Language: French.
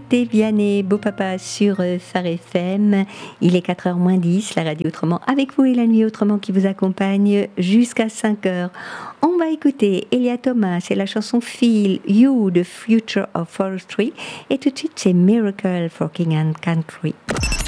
écoutez Vianney, Beau Papa sur Phare FM. Il est 4h moins 10, la radio Autrement avec vous et la nuit Autrement qui vous accompagne jusqu'à 5h. On va écouter Elia Thomas, c'est la chanson Feel You, The Future of Forestry. Et tout de suite, c'est Miracle for King and Country.